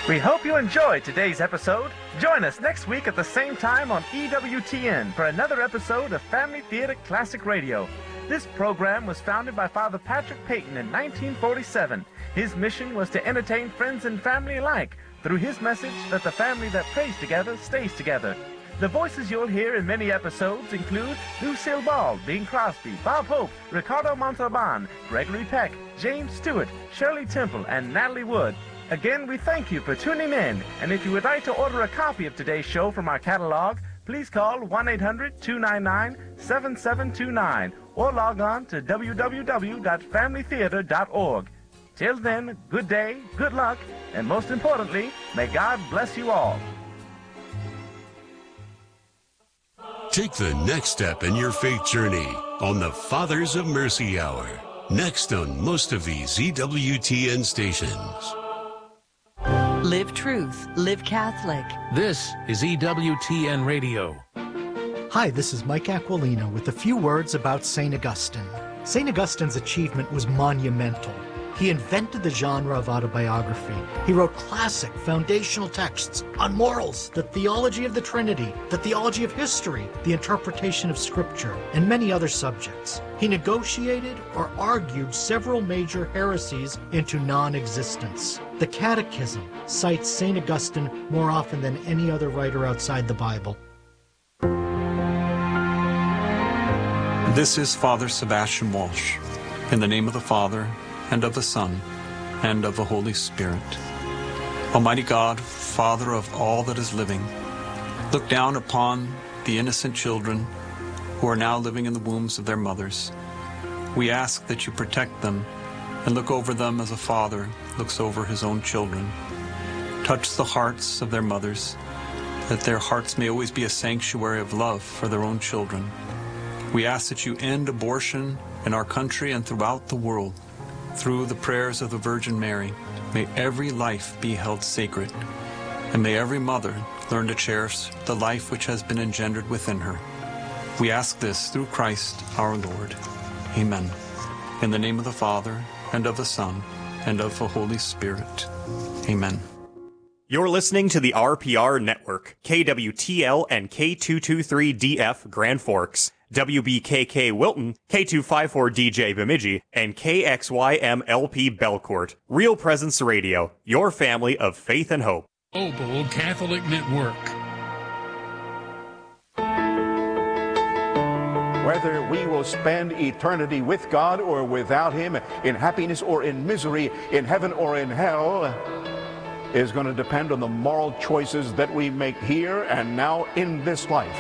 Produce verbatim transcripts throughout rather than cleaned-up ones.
We hope you enjoyed today's episode. Join us next week at the same time on E W T N for another episode of Family Theater Classic Radio. This program was founded by Father Patrick Peyton in nineteen forty-seven. His mission was to entertain friends and family alike through his message that the family that prays together stays together. The voices you'll hear in many episodes include Lucille Ball, Bing Crosby, Bob Hope, Ricardo Montalban, Gregory Peck, James Stewart, Shirley Temple, and Natalie Wood. Again, we thank you for tuning in, and if you would like to order a copy of today's show from our catalog, please call one eight hundred, two nine nine, seven seven two nine or log on to w w w dot family theater dot org. Till then, good day, good luck, and most importantly, may God bless you all. Take the next step in your faith journey on the Fathers of Mercy Hour. Next on most of these E W T N stations. Live truth, live Catholic. This is E W T N Radio. Hi, this is Mike Aquilino with a few words about Saint Augustine. Saint Augustine's achievement was monumental. He invented the genre of autobiography. He wrote classic foundational texts on morals, the theology of the Trinity, the theology of history, the interpretation of Scripture, and many other subjects. He negotiated or argued several major heresies into non-existence. The Catechism cites Saint Augustine more often than any other writer outside the Bible. This is Father Sebastian Walsh. In the name of the Father, and of the Son, and of the Holy Spirit. Almighty God, Father of all that is living, look down upon the innocent children who are now living in the wombs of their mothers. We ask that you protect them and look over them as a father looks over his own children. Touch the hearts of their mothers, that their hearts may always be a sanctuary of love for their own children. We ask that you end abortion in our country and throughout the world. Through the prayers of the Virgin Mary, may every life be held sacred, and may every mother learn to cherish the life which has been engendered within her. We ask this through Christ our Lord. Amen. In the name of the Father, and of the Son, and of the Holy Spirit. Amen. You're listening to the R P R Network, K W T L and K two twenty-three D F Grand Forks, W B K K Wilton, K two fifty-four D J Bemidji, and K X Y M L P Belcourt. Real Presence Radio, your family of faith and hope. Opal Catholic Network. Whether we will spend eternity with God or without Him, in happiness or in misery, in heaven or in hell, is going to depend on the moral choices that we make here and now in this life.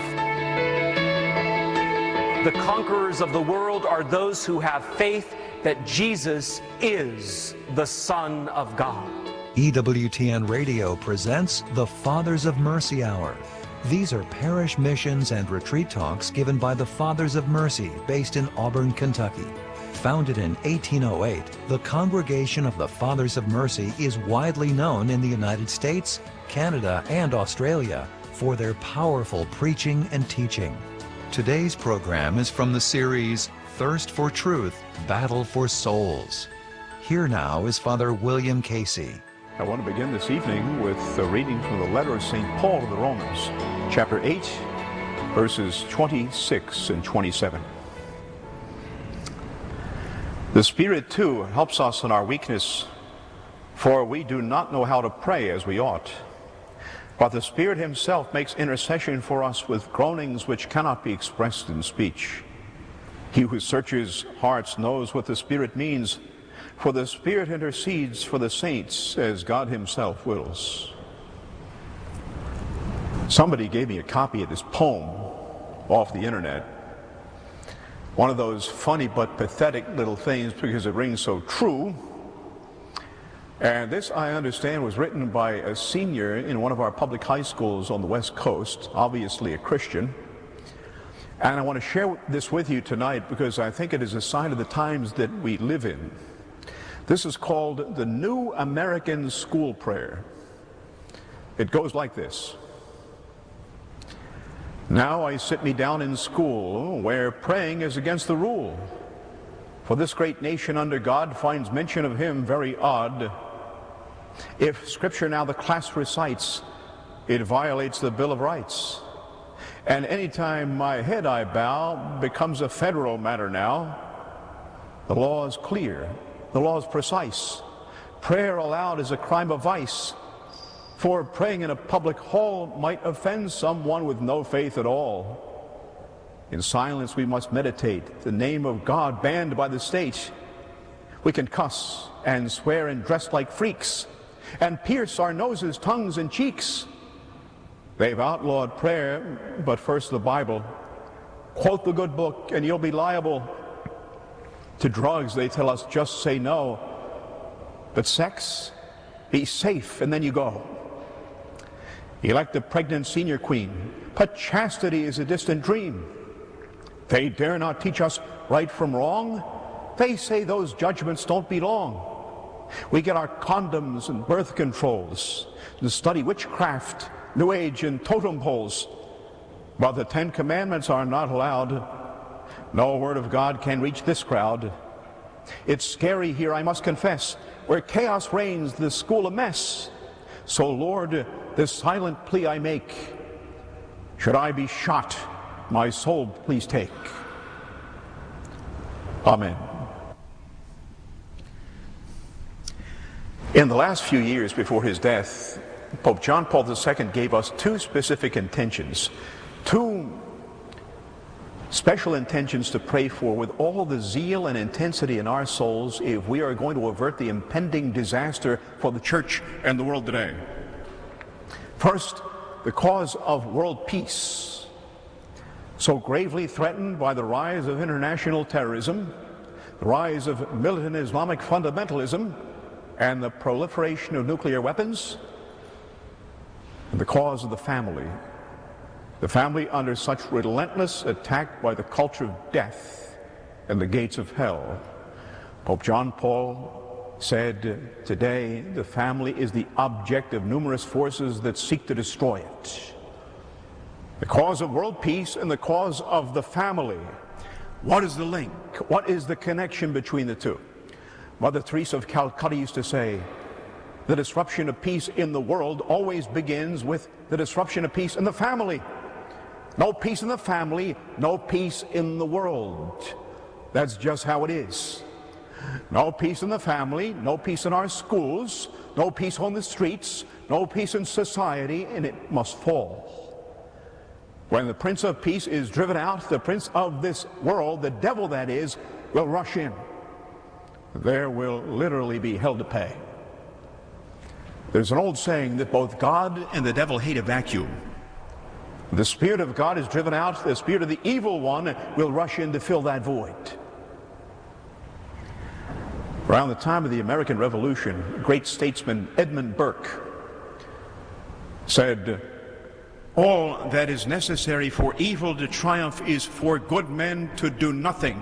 The conquerors of the world are those who have faith that Jesus is the Son of God. E W T N Radio presents the Fathers of Mercy Hour. These are parish missions and retreat talks given by the Fathers of Mercy based in Auburn, Kentucky. Founded in eighteen oh eight, the Congregation of the Fathers of Mercy is widely known in the United States, Canada, and Australia for their powerful preaching and teaching. Today's program is from the series Thirst for Truth, Battle for Souls. Here now is Father William Casey. I want to begin this evening with a reading from the letter of Saint Paul to the Romans, chapter eight, verses twenty-six and twenty-seven. The Spirit, too, helps us in our weakness, for we do not know how to pray as we ought. But the Spirit Himself makes intercession for us with groanings which cannot be expressed in speech. He who searches hearts knows what the Spirit means, for the Spirit intercedes for the saints as God Himself wills. Somebody gave me a copy of this poem off the internet. One of those funny but pathetic little things because it rings so true. And this, I understand, was written by a senior in one of our public high schools on the West Coast, obviously a Christian. And I want to share this with you tonight because I think it is a sign of the times that we live in. This is called the New American School Prayer. It goes like this. Now I sit me down in school, where praying is against the rule. For this great nation under God finds mention of Him very odd. If Scripture now the class recites, it violates the Bill of Rights. And anytime my head I bow becomes a federal matter now, the law is clear, the law is precise. Prayer aloud is a crime of vice, for praying in a public hall might offend someone with no faith at all. In silence we must meditate, the name of God banned by the state. We can cuss and swear and dress like freaks, and pierce our noses, tongues, and cheeks. They've outlawed prayer, but first the Bible. Quote the good book and you'll be liable. To drugs they tell us just say no, but sex, be safe and then you go. Elect a pregnant senior queen, but chastity is a distant dream. They dare not teach us right from wrong. They say those judgments don't belong. We get our condoms and birth controls to study witchcraft, New Age, and totem poles. But the Ten Commandments are not allowed. No word of God can reach this crowd. It's scary here, I must confess. Where chaos reigns, the school a mess. So, Lord, this silent plea I make. Should I be shot, my soul please take. Amen. In the last few years before his death, Pope John Paul the Second gave us two specific intentions, two special intentions to pray for with all the zeal and intensity in our souls if we are going to avert the impending disaster for the church and the world today. First, the cause of world peace, so gravely threatened by the rise of international terrorism, the rise of militant Islamic fundamentalism, and the proliferation of nuclear weapons, and the cause of the family. The family under such relentless attack by the culture of death and the gates of hell. Pope John Paul said, today the family is the object of numerous forces that seek to destroy it. The cause of world peace and the cause of the family. What is the link? What is the connection between the two? Mother Teresa of Calcutta used to say, the disruption of peace in the world always begins with the disruption of peace in the family. No peace in the family, no peace in the world. That's just how it is. No peace in the family, no peace in our schools, no peace on the streets, no peace in society, and it must fall. When the Prince of Peace is driven out, the prince of this world, the devil that is, will rush in. There will literally be hell to pay. There's an old saying that both God and the devil hate a vacuum. The Spirit of God is driven out, the spirit of the evil one will rush in to fill that void. Around the time of the American Revolution, great statesman Edmund Burke said, all that is necessary for evil to triumph is for good men to do nothing.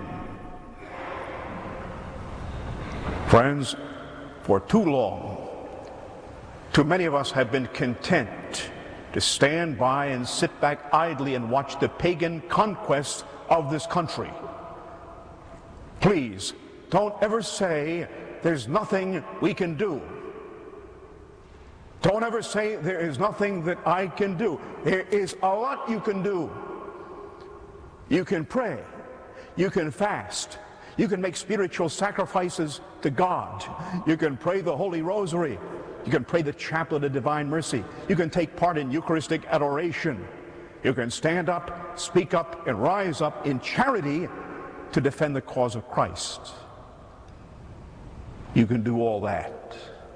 Friends, for too long, too many of us have been content to stand by and sit back idly and watch the pagan conquest of this country. Please, don't ever say there's nothing we can do. Don't ever say there is nothing that I can do. There is a lot you can do. You can pray. You can fast. You can make spiritual sacrifices to God. You can pray the Holy Rosary. You can pray the Chaplet of Divine Mercy. You can take part in Eucharistic adoration. You can stand up, speak up, and rise up in charity to defend the cause of Christ. You can do all that.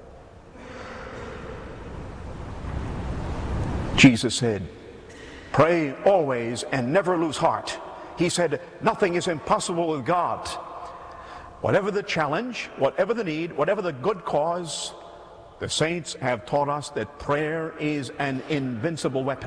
Jesus said, pray always and never lose heart. He said, nothing is impossible with God. Whatever the challenge, whatever the need, whatever the good cause, the saints have taught us that prayer is an invincible weapon.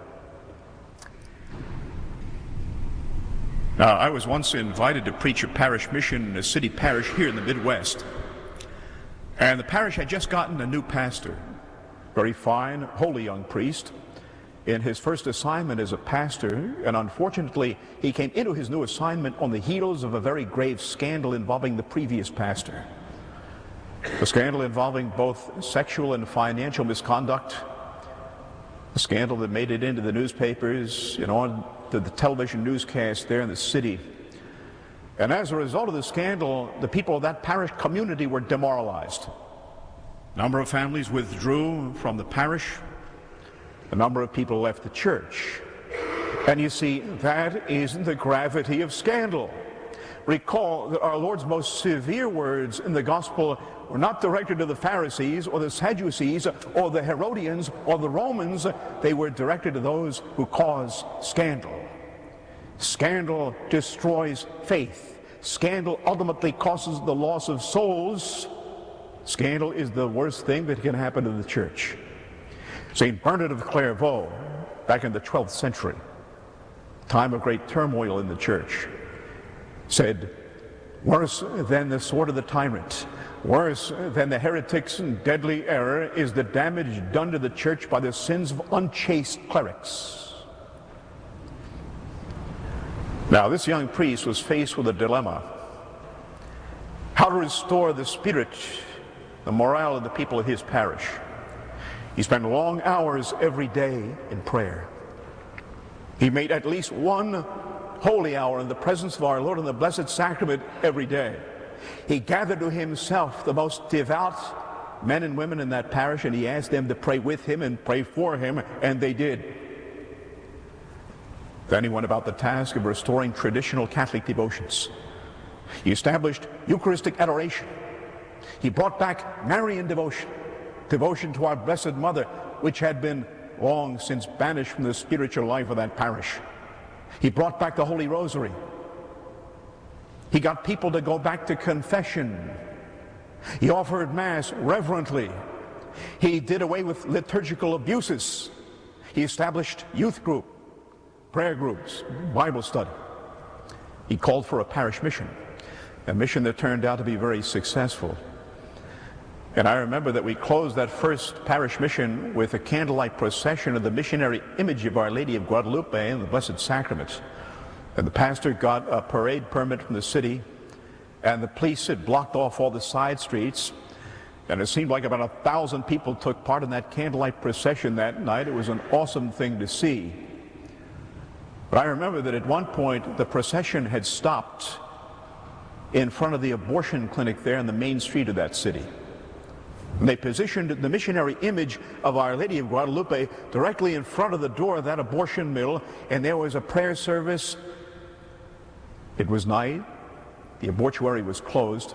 Now, I was once invited to preach a parish mission in a city parish here in the Midwest. And the parish had just gotten a new pastor, very fine, holy young priest. In his first assignment as a pastor, and unfortunately, he came into his new assignment on the heels of a very grave scandal involving the previous pastor. The scandal involving both sexual and financial misconduct, a scandal that made it into the newspapers and on to the television newscast there in the city. And as a result of the scandal, the people of that parish community were demoralized. A number of families withdrew from the parish. A number of people left the church. And you see, that is the gravity of scandal. Recall that our Lord's most severe words in the gospel were not directed to the Pharisees or the Sadducees or the Herodians or the Romans. They were directed to those who cause scandal. Scandal destroys faith. Scandal ultimately causes the loss of souls. Scandal is the worst thing that can happen to the church. Saint Bernard of Clairvaux, back in the twelfth century, time of great turmoil in the church, said, worse than the sword of the tyrant, worse than the heretics and deadly error is the damage done to the church by the sins of unchaste clerics. Now, this young priest was faced with a dilemma: how to restore the spirit, the morale of the people of his parish. He spent long hours every day in prayer. He made at least one holy hour in the presence of our Lord in the Blessed Sacrament every day. He gathered to himself the most devout men and women in that parish, and he asked them to pray with him and pray for him, and they did. Then he went about the task of restoring traditional Catholic devotions. He established Eucharistic adoration. He brought back Marian devotion, devotion to our Blessed Mother, which had been long since banished from the spiritual life of that parish. He brought back the Holy Rosary. He got people to go back to confession. He offered Mass reverently. He did away with liturgical abuses. He established youth group, prayer groups, Bible study. He called for a parish mission, a mission that turned out to be very successful. And I remember that we closed that first parish mission with a candlelight procession of the missionary image of Our Lady of Guadalupe and the Blessed Sacrament. And the pastor got a parade permit from the city, and the police had blocked off all the side streets, and it seemed like about a thousand people took part in that candlelight procession that night. It was an awesome thing to see. But I remember that at one point the procession had stopped in front of the abortion clinic there in the main street of that city. And they positioned the missionary image of Our Lady of Guadalupe directly in front of the door of that abortion mill, and there was a prayer service. It was night. The abortuary was closed.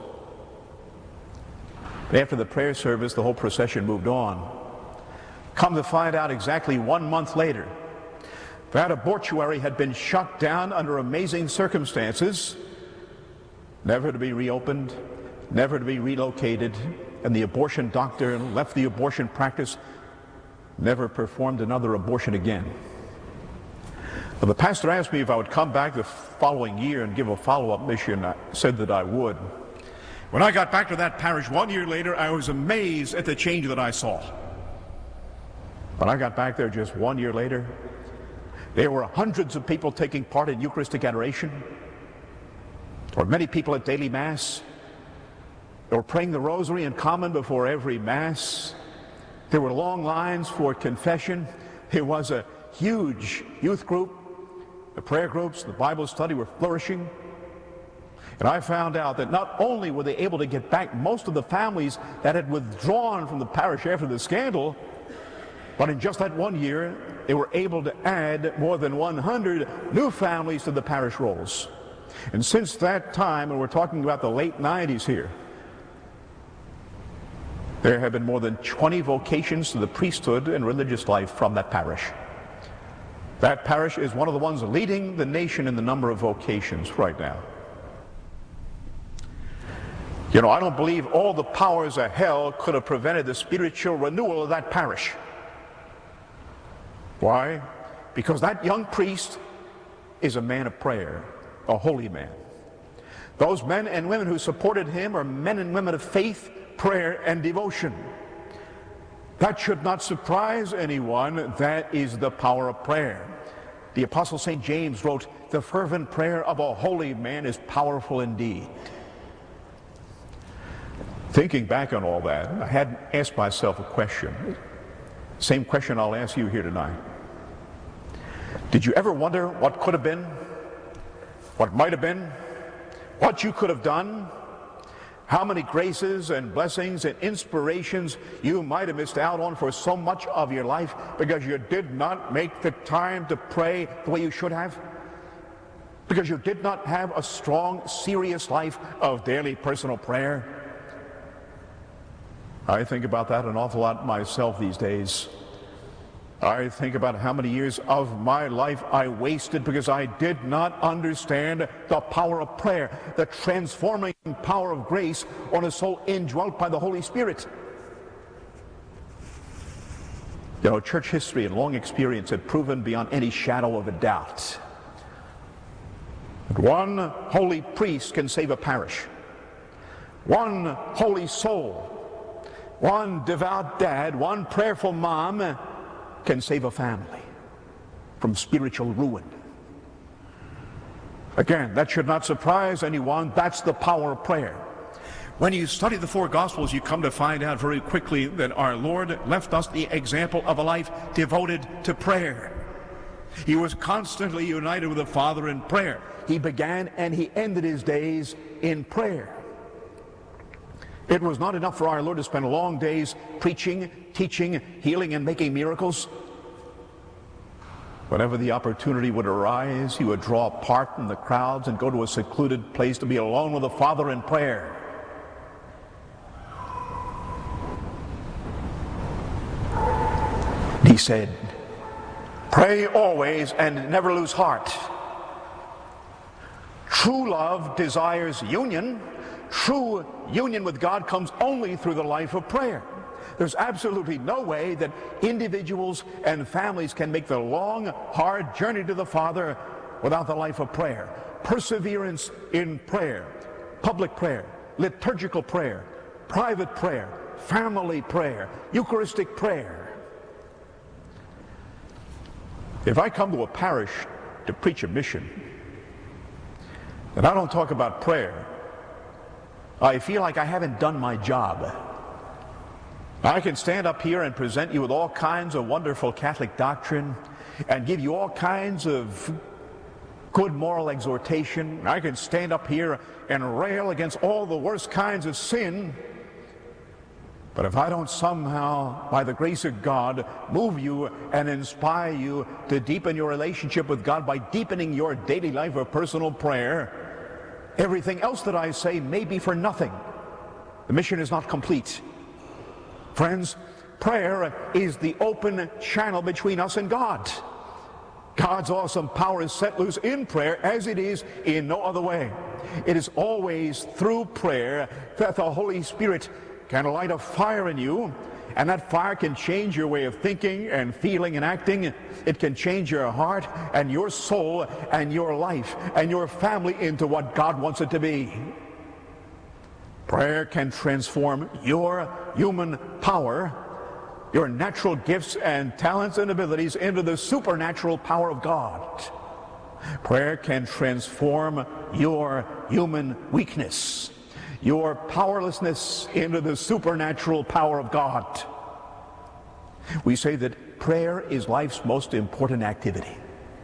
After the prayer service, the whole procession moved on. Come to find out, exactly one month later, that abortuary had been shut down under amazing circumstances, never to be reopened, never to be relocated, and the abortion doctor left the abortion practice, never performed another abortion again. Well, the pastor asked me if I would come back the following year and give a follow-up mission. I said that I would. When I got back to that parish one year later, I was amazed at the change that I saw. When I got back there just one year later, there were hundreds of people taking part in Eucharistic adoration. There were many people at daily Mass. They were praying the Rosary in common before every Mass. There were long lines for confession. There was a huge youth group. The prayer groups, the Bible study were flourishing. And I found out that not only were they able to get back most of the families that had withdrawn from the parish after the scandal, but in just that one year, they were able to add more than one hundred new families to the parish rolls. And since that time, and we're talking about the late nineties here, there have been more than twenty vocations to the priesthood and religious life from that parish. That parish is one of the ones leading the nation in the number of vocations right now. You know, I don't believe all the powers of hell could have prevented the spiritual renewal of that parish. Why? Because that young priest is a man of prayer, a holy man. Those men and women who supported him are men and women of faith, prayer, and devotion. That should not surprise anyone. That is the power of prayer. The Apostle Saint James wrote, "The fervent prayer of a holy man is powerful indeed." Thinking back on all that, I had asked myself a question. Same question I'll ask you here tonight. Did you ever wonder what could have been? What might have been? What you could have done? How many graces and blessings and inspirations you might have missed out on for so much of your life because you did not make the time to pray the way you should have? Because you did not have a strong, serious life of daily personal prayer? I think about that an awful lot myself these days. I think about how many years of my life I wasted because I did not understand the power of prayer, the transforming power of grace on a soul indwelt by the Holy Spirit. You know, church history and long experience had proven beyond any shadow of a doubt that one holy priest can save a parish. One holy soul, one devout dad, one prayerful mom can save a family from spiritual ruin. Again, that should not surprise anyone. That's the power of prayer. When you study the four Gospels, you come to find out very quickly that our Lord left us the example of a life devoted to prayer. He was constantly united with the Father in prayer. He began and he ended his days in prayer. It was not enough for our Lord to spend long days preaching, teaching, healing, and making miracles. Whenever the opportunity would arise, he would draw apart from the crowds and go to a secluded place to be alone with the Father in prayer. He said, "Pray always and never lose heart." True love desires union. True union with God comes only through the life of prayer. There's absolutely no way that individuals and families can make the long, hard journey to the Father without the life of prayer. Perseverance in prayer, public prayer, liturgical prayer, private prayer, family prayer, Eucharistic prayer. If I come to a parish to preach a mission, and I don't talk about prayer, I feel like I haven't done my job. I can stand up here and present you with all kinds of wonderful Catholic doctrine and give you all kinds of good moral exhortation. I can stand up here and rail against all the worst kinds of sin. But if I don't somehow, by the grace of God, move you and inspire you to deepen your relationship with God by deepening your daily life of personal prayer, everything else that I say may be for nothing. The mission is not complete. Friends, prayer is the open channel between us and God. God's awesome power is set loose in prayer as it is in no other way. It is always through prayer that the Holy Spirit can light a fire in you, and that fire can change your way of thinking and feeling and acting. It can change your heart and your soul and your life and your family into what God wants it to be. Prayer can transform your human power, your natural gifts and talents and abilities into the supernatural power of God. Prayer can transform your human weakness, your powerlessness into the supernatural power of God. We say that prayer is life's most important activity.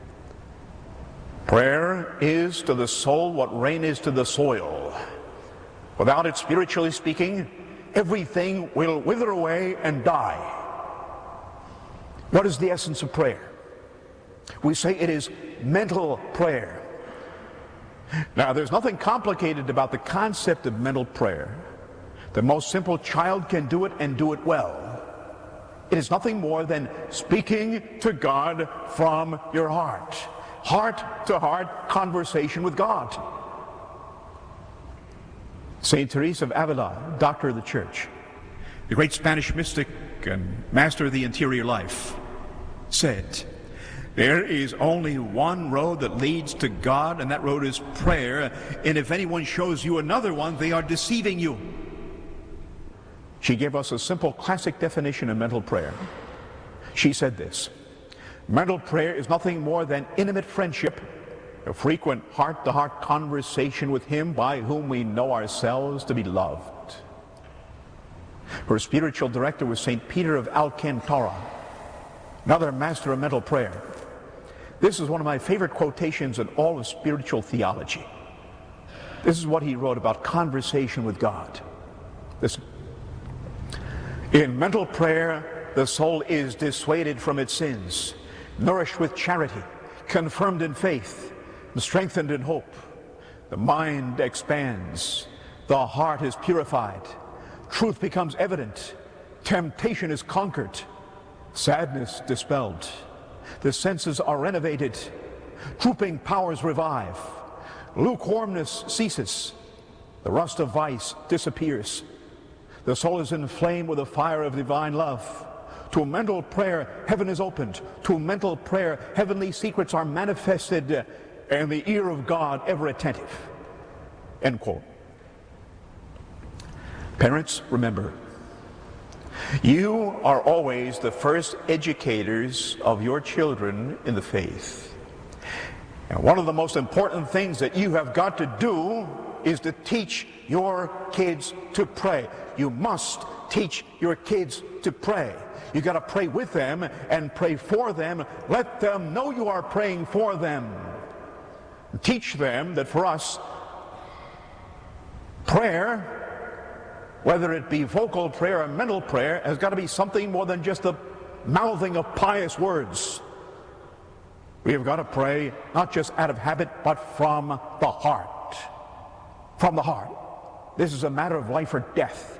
Prayer is to the soul what rain is to the soil. Without it, spiritually speaking, everything will wither away and die. What is the essence of prayer? We say it is mental prayer. Now, there's nothing complicated about the concept of mental prayer. The most simple child can do it and do it well. It is nothing more than speaking to God from your heart. Heart-to-heart conversation with God. Saint Teresa of Avila, doctor of the Church, the great Spanish mystic and master of the interior life, said, "There is only one road that leads to God, and that road is prayer. And if anyone shows you another one, they are deceiving you." She gave us a simple classic definition of mental prayer. She said this: mental prayer is nothing more than intimate friendship, a frequent heart-to-heart conversation with Him by whom we know ourselves to be loved. Her spiritual director was Saint Peter of Alcantara, another master of mental prayer. This is one of my favorite quotations in all of spiritual theology. This is what he wrote about conversation with God. Listen. In mental prayer, the soul is dissuaded from its sins, nourished with charity, confirmed in faith, and strengthened in hope. The mind expands, the heart is purified, truth becomes evident, temptation is conquered, sadness dispelled, the senses are renovated, drooping powers revive, lukewarmness ceases, the rust of vice disappears, the soul is inflamed with the fire of divine love. To mental prayer, heaven is opened. To mental prayer, heavenly secrets are manifested, and the ear of God ever attentive. End quote. Parents, remember, you are always the first educators of your children in the faith. And one of the most important things that you have got to do is to teach your kids to pray. You must teach your kids to pray. You got to pray with them and pray for them. Let them know you are praying for them. Teach them that for us, prayer, whether it be vocal prayer or mental prayer, has got to be something more than just the mouthing of pious words. We have got to pray not just out of habit, but from the heart. From the heart. This is a matter of life or death.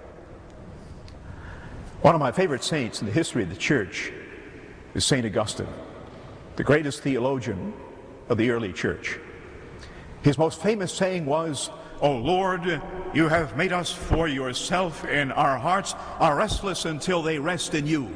One of my favorite saints in the history of the church is Saint Augustine, the greatest theologian of the early church. His most famous saying was, "O Lord, you have made us for yourself, and our hearts are restless until they rest in you."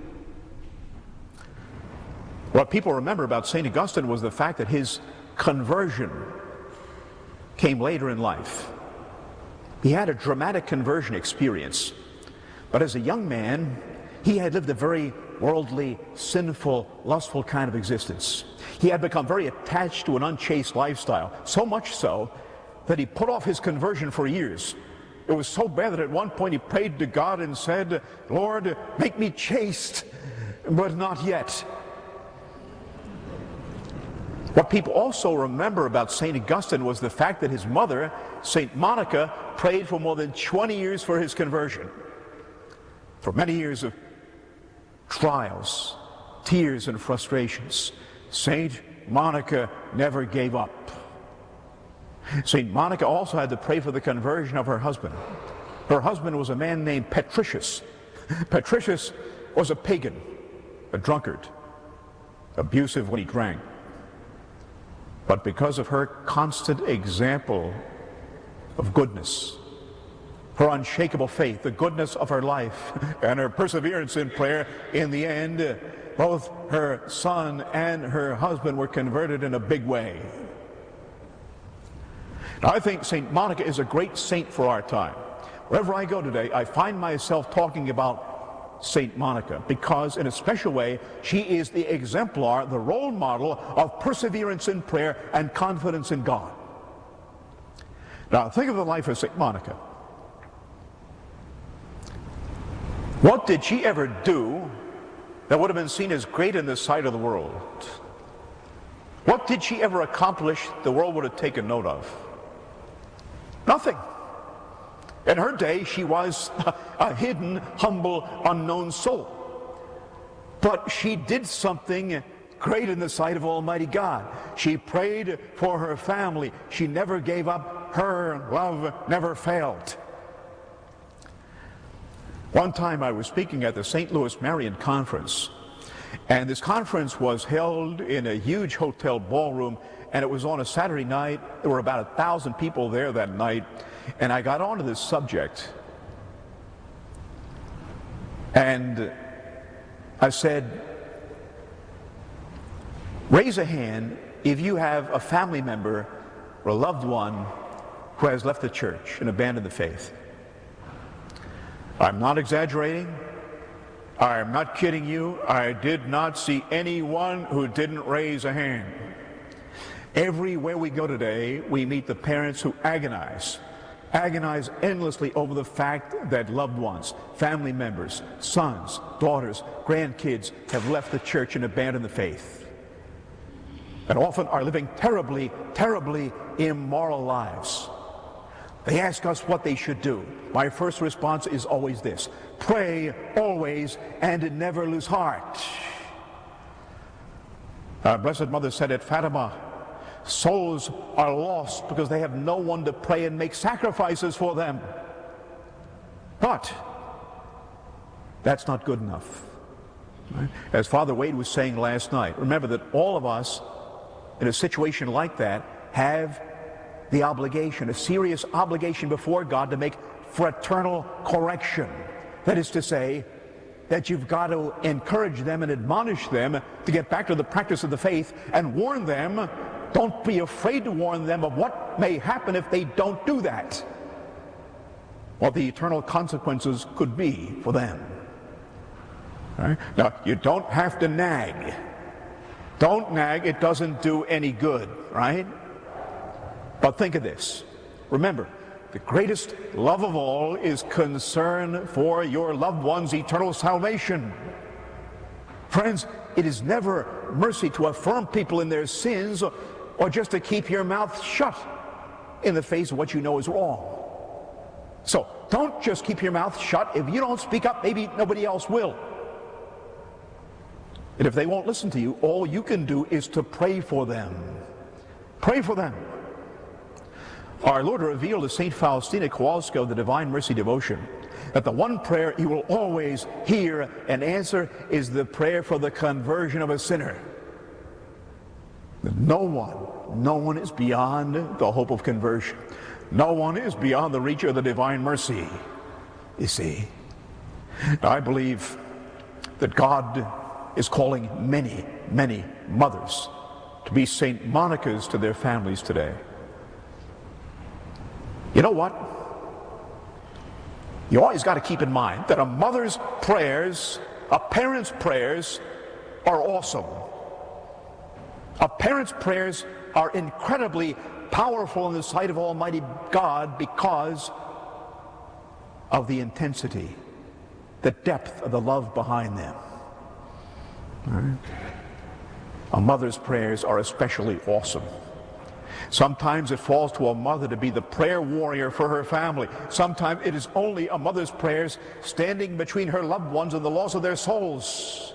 What people remember about Saint Augustine was the fact that his conversion came later in life. He had a dramatic conversion experience. But as a young man, he had lived a very worldly, sinful, lustful kind of existence. He had become very attached to an unchaste lifestyle, so much so that he put off his conversion for years. It was so bad that at one point he prayed to God and said, "Lord, make me chaste, but not yet." What people also remember about Saint Augustine was the fact that his mother, Saint Monica, prayed for more than twenty years for his conversion. For many years of trials, tears, and frustrations, Saint Monica never gave up. Saint Monica also had to pray for the conversion of her husband. Her husband was a man named Patricius. Patricius was a pagan, a drunkard, abusive when he drank. But because of her constant example of goodness, her unshakable faith, the goodness of her life, and her perseverance in prayer, in the end, both her son and her husband were converted in a big way. Now, I think Saint Monica is a great saint for our time. Wherever I go today, I find myself talking about Saint Monica because, in a special way, she is the exemplar, the role model of perseverance in prayer and confidence in God. Now, think of the life of Saint Monica. What did she ever do that would have been seen as great in the sight of the world? What did she ever accomplish the world would have taken note of? Nothing. In her day, she was a hidden, humble, unknown soul. But she did something great in the sight of Almighty God. She prayed for her family. She never gave up. Her love never failed. One time I was speaking at the Saint Louis Marian Conference, and this conference was held in a huge hotel ballroom, and it was on a Saturday night. There were about a thousand people there that night, and I got onto this subject, and I said, raise a hand if you have a family member or a loved one who has left the church and abandoned the faith. I'm not exaggerating. I'm not kidding you. I did not see anyone who didn't raise a hand. Everywhere we go today, we meet the parents who agonize agonize endlessly over the fact that loved ones, family members, sons, daughters, grandkids have left the church and abandoned the faith, and often are living terribly, terribly immoral lives. They ask us what they should do. My first response is always this: pray always and never lose heart. Our Blessed Mother said at Fatima, souls are lost because they have no one to pray and make sacrifices for them. But that's not good enough. Right? As Father Wade was saying last night, remember that all of us in a situation like that have the obligation, a serious obligation before God to make fraternal correction. That is to say, that you've got to encourage them and admonish them to get back to the practice of the faith and warn them. Don't be afraid to warn them of what may happen if they don't do that, what the eternal consequences could be for them. All right? Now, you don't have to nag. Don't nag. It doesn't do any good, right? But think of this. Remember, the greatest love of all is concern for your loved one's eternal salvation. Friends, it is never mercy to affirm people in their sins or, or just to keep your mouth shut in the face of what you know is wrong. So don't just keep your mouth shut. If you don't speak up, maybe nobody else will. And if they won't listen to you, all you can do is to pray for them. Pray for them. Our Lord revealed to Saint Faustina Kowalska of the Divine Mercy Devotion that the one prayer he will always hear and answer is the prayer for the conversion of a sinner. No one, no one is beyond the hope of conversion. No one is beyond the reach of the divine mercy, you see. Now, I believe that God is calling many, many mothers to be Saint Monica's to their families today. You know what? You always got to keep in mind that a mother's prayers, a parent's prayers, are awesome. A parent's prayers are incredibly powerful in the sight of Almighty God because of the intensity, the depth of the love behind them. All right? A mother's prayers are especially awesome. Sometimes it falls to a mother to be the prayer warrior for her family. Sometimes it is only a mother's prayers standing between her loved ones and the loss of their souls.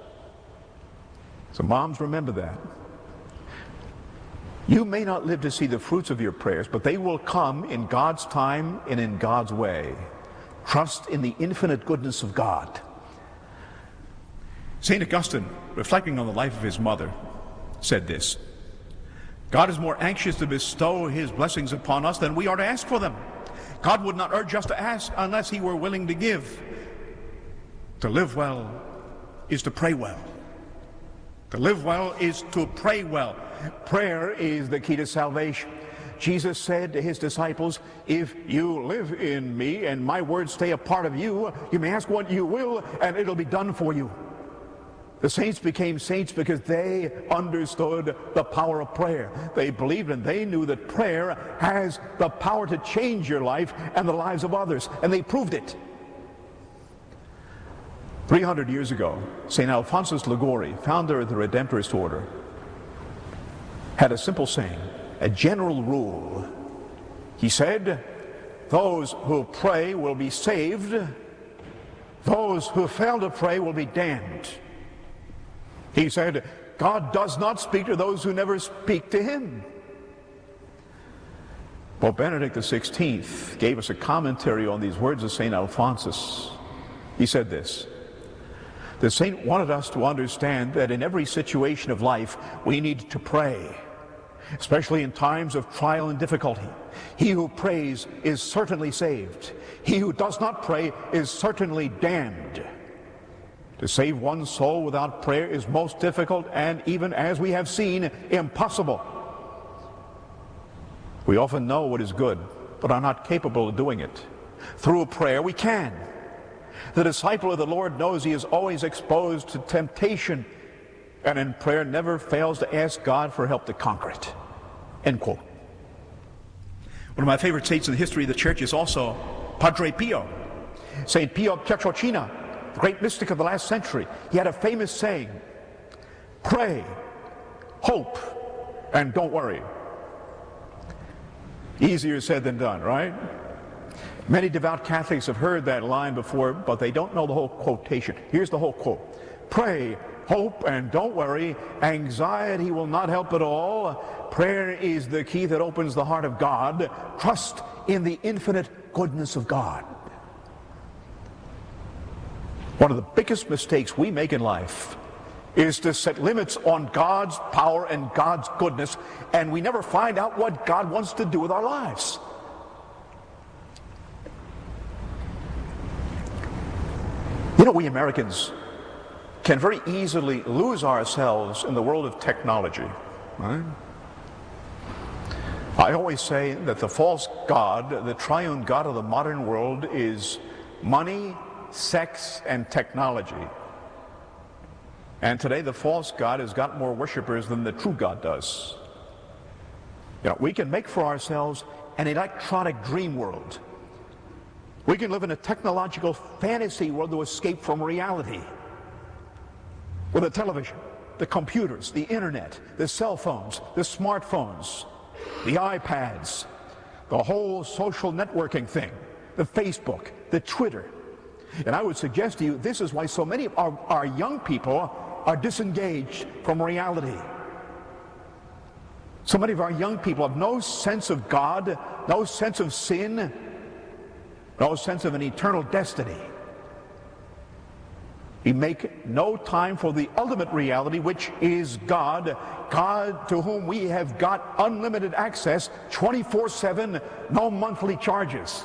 So moms, remember that. You may not live to see the fruits of your prayers, but they will come in God's time and in God's way. Trust in the infinite goodness of God. Saint Augustine, reflecting on the life of his mother, said this: God is more anxious to bestow his blessings upon us than we are to ask for them. God would not urge us to ask unless he were willing to give. To live well is to pray well. To live well is to pray well. Prayer is the key to salvation. Jesus said to his disciples, if you live in me and my words stay a part of you, you may ask what you will and it'll be done for you. The saints became saints because they understood the power of prayer. They believed and they knew that prayer has the power to change your life and the lives of others, and they proved it. three hundred years ago, Saint Alphonsus Liguori, founder of the Redemptorist order, had a simple saying, a general rule. He said, those who pray will be saved, those who fail to pray will be damned. He said, God does not speak to those who never speak to him. Pope Benedict the sixteenth gave us a commentary on these words of Saint Alphonsus. He said this: the saint wanted us to understand that in every situation of life we need to pray, especially in times of trial and difficulty. He who prays is certainly saved. He who does not pray is certainly damned. To save one's soul without prayer is most difficult and, even as we have seen, impossible. We often know what is good, but are not capable of doing it. Through prayer we can. The disciple of the Lord knows he is always exposed to temptation, and in prayer never fails to ask God for help to conquer it. End quote. One of my favorite saints in the history of the church is also Padre Pio. Saint Pio Pietrelcina, the great mystic of the last century. He had a famous saying, pray, hope, and don't worry. Easier said than done, right? Many devout Catholics have heard that line before, but they don't know the whole quotation. Here's the whole quote. Pray, hope, and don't worry. Anxiety will not help at all. Prayer is the key that opens the heart of God. Trust in the infinite goodness of God. One of the biggest mistakes we make in life is to set limits on God's power and God's goodness, and we never find out what God wants to do with our lives. You know, we Americans can very easily lose ourselves in the world of technology, right? I always say that the false god, the triune god of the modern world, is money, sex, and technology. And today the false god has got more worshipers than the true God does. You know, we can make for ourselves an electronic dream world. We can live in a technological fantasy world to escape from reality. With the television, the computers, the internet, the cell phones, the smartphones, the iPads, the whole social networking thing, the Facebook, the Twitter. And I would suggest to you, this is why so many of our, our young people are disengaged from reality. So many of our young people have no sense of God, no sense of sin, no sense of an eternal destiny. We make no time for the ultimate reality, which is God, God to whom we have got unlimited access, twenty-four seven, no monthly charges.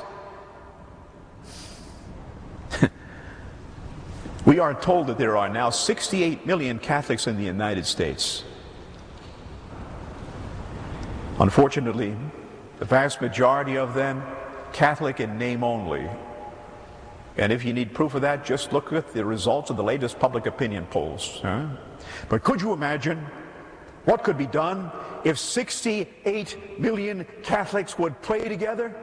We are told that there are now sixty-eight million Catholics in the United States. Unfortunately, the vast majority of them Catholic in name only. And if you need proof of that, just look at the results of the latest public opinion polls. Huh? But could you imagine what could be done if sixty-eight million Catholics would pray together?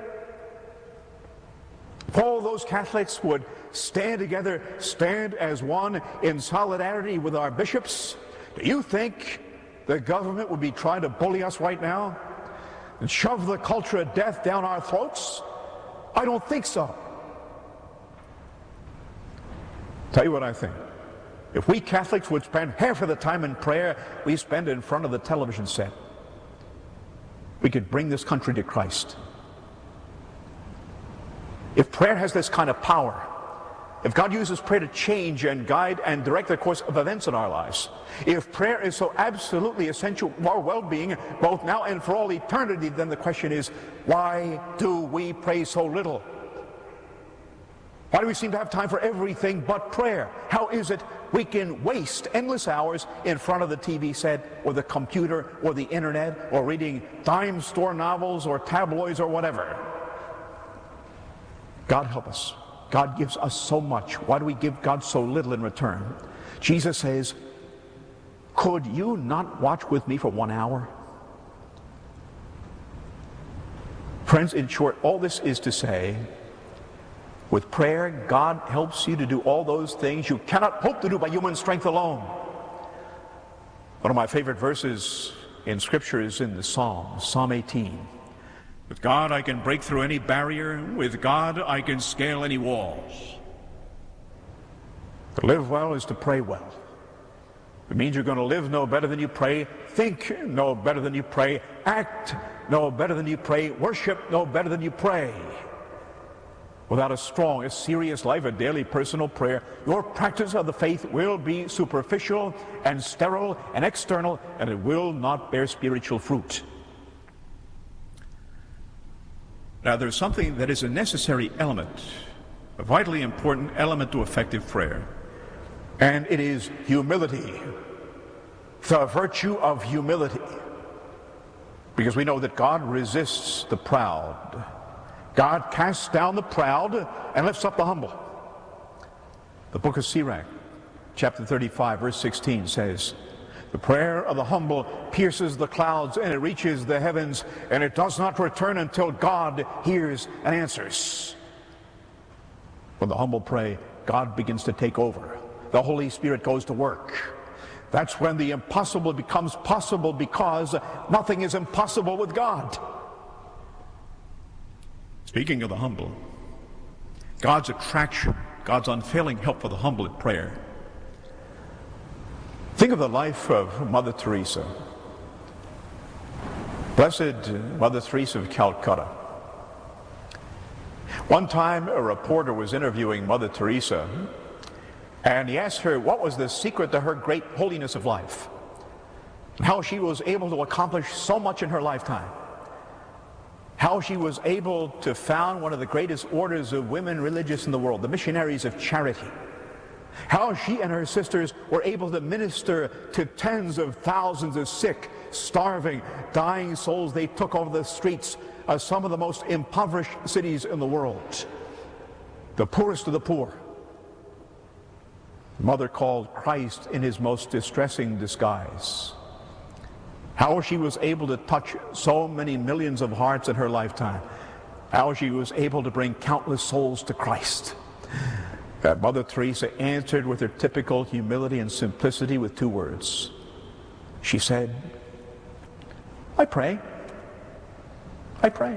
If all those Catholics would stand together, stand as one in solidarity with our bishops, do you think the government would be trying to bully us right now and shove the culture of death down our throats? I don't think so. Tell you what I think. If we Catholics would spend half of the time in prayer we spend in front of the television set, we could bring this country to Christ. If prayer has this kind of power, if God uses prayer to change and guide and direct the course of events in our lives, if prayer is so absolutely essential to our well-being, both now and for all eternity, then the question is, why do we pray so little? Why do we seem to have time for everything but prayer? How is it we can waste endless hours in front of the T V set or the computer or the internet or reading dime store novels or tabloids or whatever? God help us. God gives us so much. Why do we give God so little in return? Jesus says, could you not watch with me for one hour? Friends, in short, all this is to say, with prayer, God helps you to do all those things you cannot hope to do by human strength alone. One of my favorite verses in Scripture is in the Psalms, Psalm eighteen. With God I can break through any barrier. With God I can scale any walls. To live well is to pray well. It means you're going to live no better than you pray, think no better than you pray, act no better than you pray, worship no better than you pray. Without a strong, a serious life, a daily personal prayer, your practice of the faith will be superficial and sterile and external, and it will not bear spiritual fruit. Now, there's something that is a necessary element, a vitally important element to effective prayer, and it is humility, the virtue of humility. Because we know that God resists the proud. God casts down the proud and lifts up the humble. The book of Sirach, chapter thirty-five, verse sixteen says, The prayer of the humble pierces the clouds and it reaches the heavens, and it does not return until God hears and answers. When the humble pray, God begins to take over. The Holy Spirit goes to work. That's when the impossible becomes possible, because nothing is impossible with God. Speaking of the humble, God's attraction, God's unfailing help for the humble in prayer. Think of the life of Mother Teresa. Blessed Mother Teresa of Calcutta. One time a reporter was interviewing Mother Teresa, and he asked her what was the secret to her great holiness of life, and how she was able to accomplish so much in her lifetime, how she was able to found one of the greatest orders of women religious in the world, the Missionaries of Charity, how she and her sisters were able to minister to tens of thousands of sick, starving, dying souls they took over the streets of some of the most impoverished cities in the world, the poorest of the poor. Mother called Christ in his most distressing disguise. How she was able to touch so many millions of hearts in her lifetime. How she was able to bring countless souls to Christ. That Mother Teresa answered with her typical humility and simplicity with two words. She said, I pray. I pray.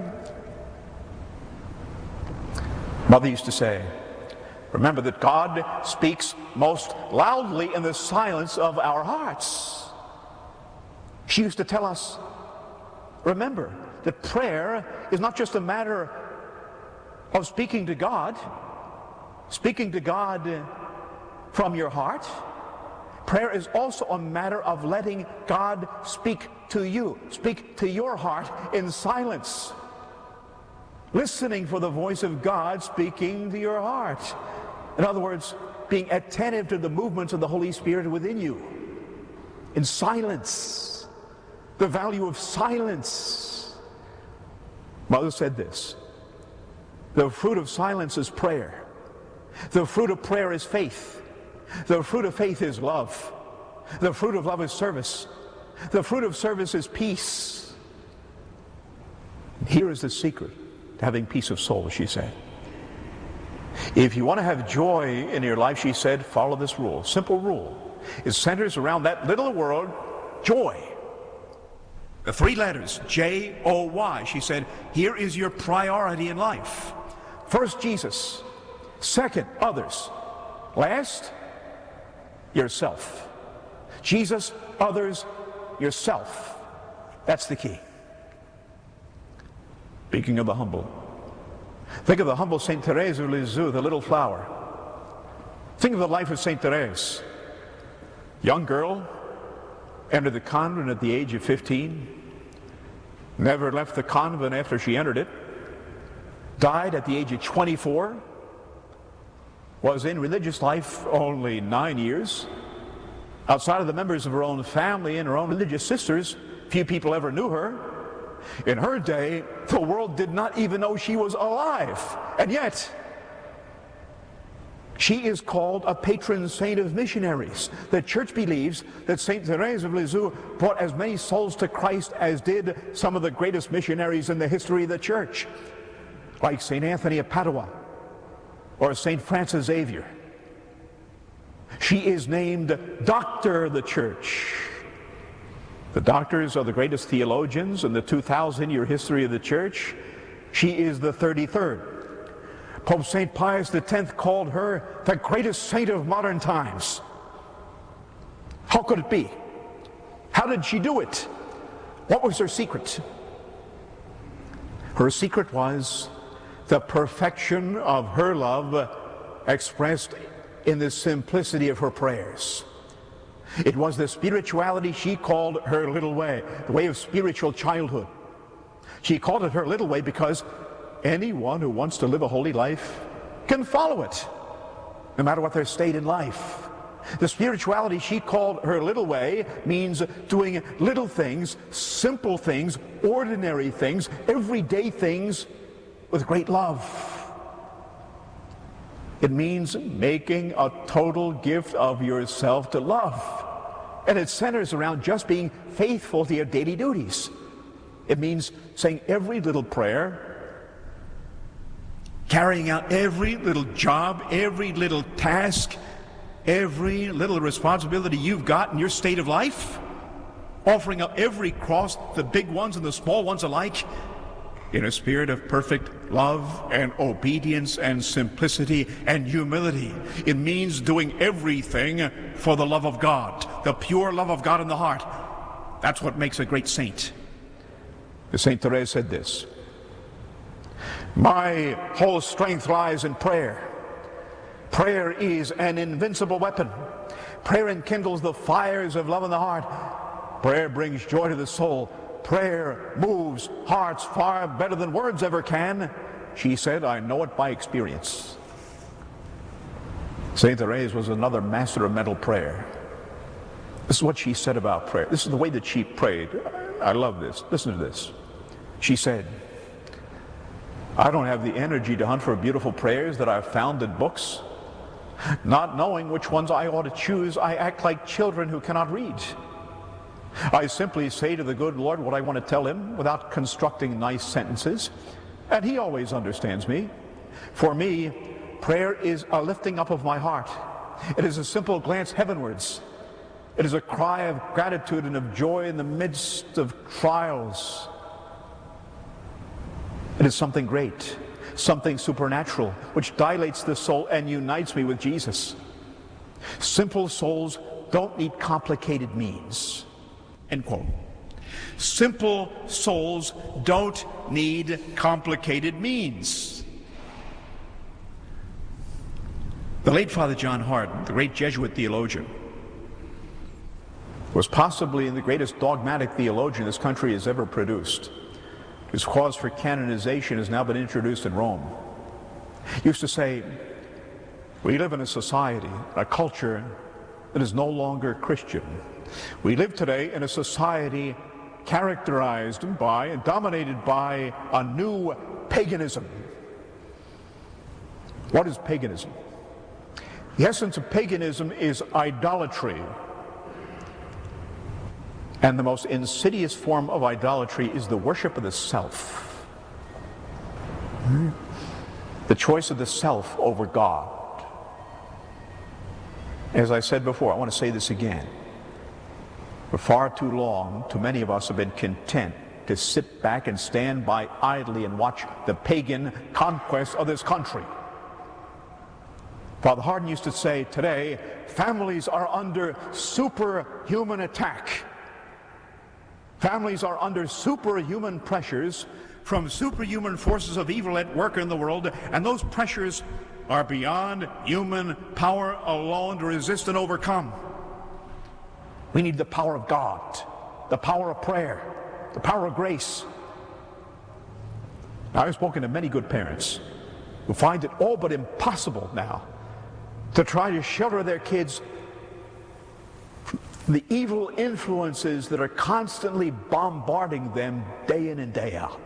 Mother used to say, remember that God speaks most loudly in the silence of our hearts. She used to tell us, remember that prayer is not just a matter of speaking to God, speaking to God from your heart. Prayer is also a matter of letting God speak to you, speak to your heart in silence. Listening for the voice of God speaking to your heart. In other words, being attentive to the movements of the Holy Spirit within you. In silence. The value of silence. Mother said this. The fruit of silence is prayer. The fruit of prayer is faith. The fruit of faith is love. The fruit of love is service. The fruit of service is peace. Here is the secret to having peace of soul, she said. If you want to have joy in your life, she said, follow this rule. Simple rule. It centers around that little word, joy. The three letters, J O Y. She said, here is your priority in life. First, Jesus. Second, others. Last, yourself. Jesus, others, yourself. That's the key. Speaking of the humble, think of the humble Saint Therese of Lisieux, the little flower. Think of the life of Saint Therese. Young girl, entered the convent at the age of fifteen, never left the convent after she entered it, died at the age of twenty-four, was in religious life only nine years. Outside of the members of her own family and her own religious sisters, few people ever knew her. In her day, the world did not even know she was alive. And yet, she is called a patron saint of missionaries. The church believes that Saint Therese of Lisieux brought as many souls to Christ as did some of the greatest missionaries in the history of the church, like Saint Anthony of Padua or Saint Francis Xavier. She is named Doctor of the Church. The doctors are the greatest theologians in the two thousand year history of the church. She is the thirty-third. Pope Saint Pius the tenth called her the greatest saint of modern times. How could it be? How did she do it? What was her secret? Her secret was the perfection of her love expressed in the simplicity of her prayers. It was the spirituality she called her little way, the way of spiritual childhood. She called it her little way because anyone who wants to live a holy life can follow it, no matter what their state in life. The spirituality she called her little way means doing little things, simple things, ordinary things, everyday things with great love. It means making a total gift of yourself to love. And it centers around just being faithful to your daily duties. It means saying every little prayer, carrying out every little job, every little task, every little responsibility you've got in your state of life, offering up every cross, the big ones and the small ones alike, in a spirit of perfect love and obedience and simplicity and humility. It means doing everything for the love of God, the pure love of God in the heart. That's what makes a great saint. Saint Therese said this: "My whole strength lies in prayer. Prayer is an invincible weapon. Prayer enkindles the fires of love in the heart. Prayer brings joy to the soul. Prayer moves hearts far better than words ever can." She said, "I know it by experience." Saint Therese was another master of mental prayer. This is what she said about prayer. This is the way that she prayed. I love this. Listen to this. She said, "I don't have the energy to hunt for beautiful prayers that I've found in books. Not knowing which ones I ought to choose, I act like children who cannot read. I simply say to the good Lord what I want to tell him without constructing nice sentences, and he always understands me. For me, prayer is a lifting up of my heart. It is a simple glance heavenwards. It is a cry of gratitude and of joy in the midst of trials. It is something great, something supernatural, which dilates the soul and unites me with Jesus. Simple souls don't need complicated means." End quote. Simple souls don't need complicated means. The late Father John Hart, the great Jesuit theologian, was possibly the greatest dogmatic theologian this country has ever produced. His cause for canonization has now been introduced in Rome. He used to say, "We live in a society, a culture that is no longer Christian. We live today in a society characterized by and dominated by a new paganism." What is paganism? The essence of paganism is idolatry. And the most insidious form of idolatry is the worship of the self. The choice of the self over God. As I said before, I want to say this again. For far too long, too many of us have been content to sit back and stand by idly and watch the pagan conquest of this country. Father Hardon used to say, today, families are under superhuman attack. Families are under superhuman pressures from superhuman forces of evil at work in the world, and those pressures are beyond human power alone to resist and overcome. We need the power of God, the power of prayer, the power of grace. Now, I've spoken to many good parents who find it all but impossible now to try to shelter their kids from the evil influences that are constantly bombarding them day in and day out.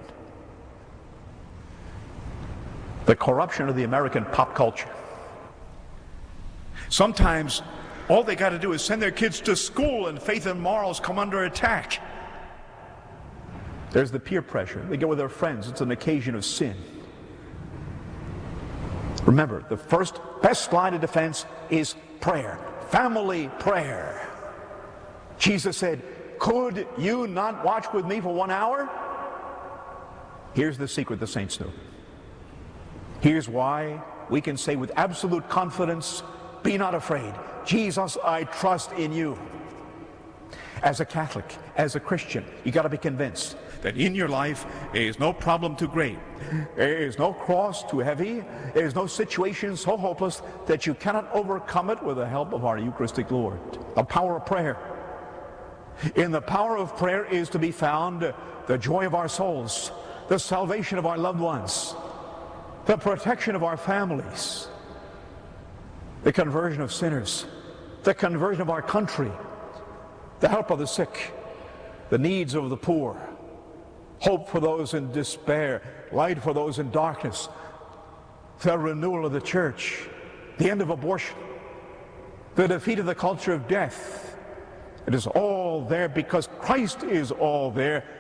The corruption of the American pop culture. Sometimes all they got to do is send their kids to school and faith and morals come under attack. There's the peer pressure. They go with their friends. It's an occasion of sin. Remember, the first best line of defense is prayer. Family prayer. Jesus said, could you not watch with me for one hour? Here's the secret the saints knew. Here's why we can say with absolute confidence, be not afraid. Jesus, I trust in you. As a Catholic, as a Christian, you got to be convinced that in your life there is no problem too great, there is no cross too heavy, there is no situation so hopeless that you cannot overcome it with the help of our Eucharistic Lord. The power of prayer. In the power of prayer is to be found the joy of our souls, the salvation of our loved ones, the protection of our families, the conversion of sinners, the conversion of our country, the help of the sick, the needs of the poor, hope for those in despair, light for those in darkness, the renewal of the church, the end of abortion, the defeat of the culture of death, It is all there because Christ is all there.